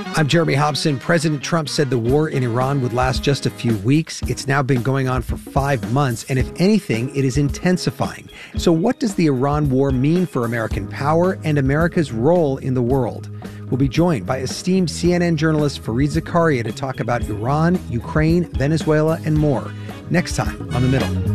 I'm Jeremy Hobson. President Trump said the war in Iran would last just a few weeks. It's now been going on for 5 months, and if anything, it is intensifying. So what does the Iran war mean for American power and America's role in the world? We'll be joined by esteemed CNN journalist Fareed Zakaria to talk about Iran, Ukraine, Venezuela, and more next time on The Middle.